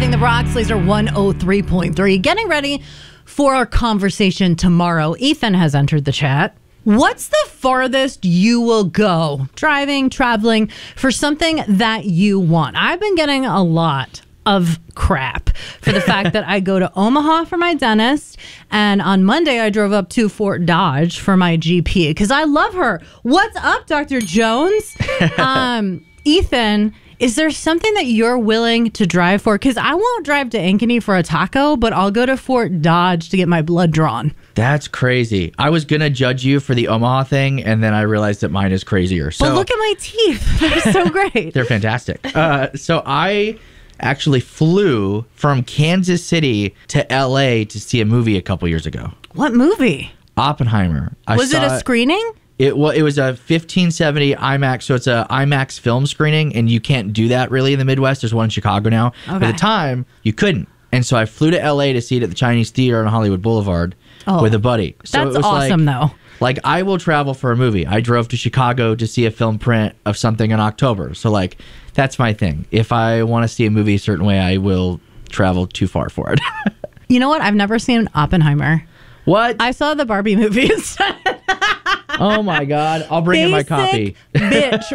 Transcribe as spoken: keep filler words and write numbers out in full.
Everything that rocks, Laser one oh three point three. Getting ready for our conversation tomorrow. Ethan has entered the chat. What's the farthest you will go driving, traveling for something that you want? I've been getting a lot of crap for the fact that I go to Omaha for my dentist, and on Monday I drove up to Fort Dodge for my G P because I love her. What's up, Doctor Jones? um, Ethan, is there something that you're willing to drive for? Because I won't drive to Ankeny for a taco, but I'll go to Fort Dodge to get my blood drawn. That's crazy. I was going to judge you for the Omaha thing, and then I realized that mine is crazier. So but look at my teeth. They're so great. They're fantastic. Uh, so I actually flew from Kansas City to L A to see a movie a couple years ago. What movie? Oppenheimer. I was it a screening? It, well, it was a fifteen seventy IMAX, so it's a IMAX film screening, and you can't do that really in the Midwest. There's one in Chicago now. Okay. But at the time, you couldn't. And so I flew to L A to see it at the Chinese Theater on Hollywood Boulevard oh, with a buddy. So that's it was awesome, like, though. Like, I will travel for a movie. I drove to Chicago to see a film print of something in October. So, like, that's my thing. If I want to see a movie a certain way, I will travel too far for it. You know what? I've never seen Oppenheimer. What? I saw the Barbie movie instead. Oh, my God. I'll bring in my copy. Bitch.